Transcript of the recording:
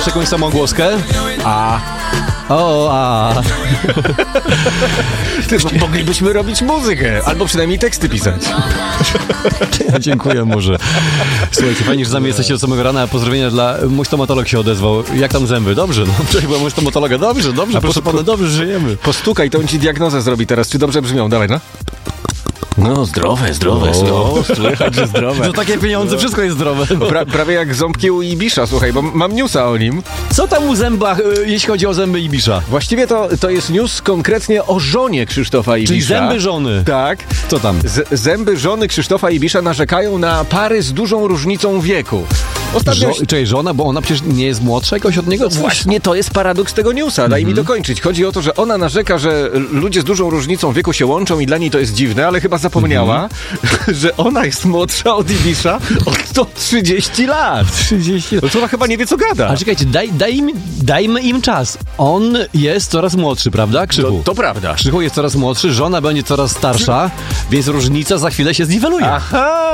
Dodajesz jakąś samogłoskę? Moglibyśmy robić muzykę, albo przynajmniej teksty pisać. Dziękuję może. Słuchajcie, fajnie, że z nami jesteście od samego rana. Pozdrowienia dla... Mój stomatolog się odezwał. Jak tam zęby? Dobrze, no. Przejechał mój stomatologa. Dobrze, proszę pana, dobrze, żyjemy. Postukaj, to on ci diagnozę zrobi teraz. Czy dobrze brzmią? Dawaj, no. No, zdrowe. Słychać, że zdrowe. Za takie pieniądze wszystko jest zdrowe. No. Prawie jak ząbki u Ibisza, słuchaj, bo mam newsa o nim. Co tam u zębach, jeśli chodzi o zęby Ibisza? Właściwie to jest news konkretnie o żonie Krzysztofa Ibisza. Czyli zęby żony. Tak. Co tam? Zęby żony Krzysztofa Ibisza narzekają na pary z dużą różnicą wieku. Ostatnio... Czyli żona, bo ona przecież nie jest młodsza jakoś od niego? Właśnie to jest paradoks tego newsa. Daj mi dokończyć. Chodzi o to, że ona narzeka, że ludzie z dużą różnicą wieku się łączą i dla niej to jest dziwne, ale chyba zapomniała, że ona jest młodsza od Ibisza o 130 lat. 30 lat. No to ona chyba nie wie, co gada. Ale czekajcie, dajmy im czas. On jest coraz młodszy, prawda, Krzychu? To prawda. Krzychu jest coraz młodszy, żona będzie coraz starsza, więc różnica za chwilę się zniweluje. Aha!